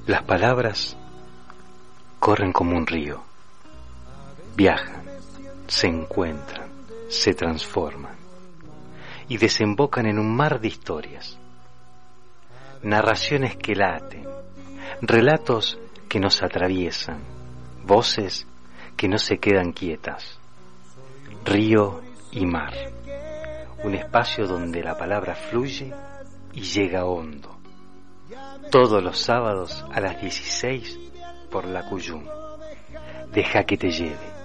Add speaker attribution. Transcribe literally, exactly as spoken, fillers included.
Speaker 1: Las palabras corren como un río, viajan, se encuentran, se transforman y desembocan en un mar de historias, narraciones que laten, relatos que nos atraviesan, voces que no se quedan quietas. Río y mar, un espacio donde la palabra fluye y llega hondo. Todos los sábados a las dieciséis por la Cuyum. Deja que te lleve.